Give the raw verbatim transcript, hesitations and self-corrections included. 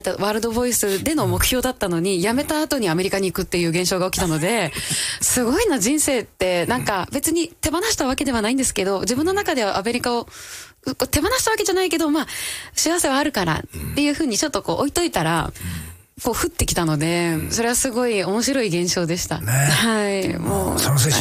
ワールドボイスでの目標だったのに、辞めた後にアメリカに行くっていう現象が起きたので、すごいな、人生って、なんか別に手放したわけではないんですけど、自分の中ではアメリカを手放したわけじゃないけど、まあ、幸せはあるからっていうふうにちょっとこう置いといたら、こう降ってきたので、それはすごい面白い現象でした。 ね、 はい、もう。 その精神